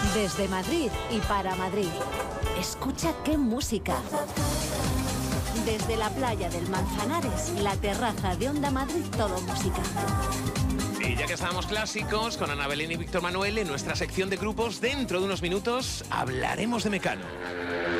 Desde Madrid y para Madrid. Escucha qué música. Desde la playa del Manzanares, la terraza de Onda Madrid, todo música. Y ya que estábamos clásicos con Ana Belén y Víctor Manuel, en nuestra sección de grupos, dentro de unos minutos hablaremos de Mecano.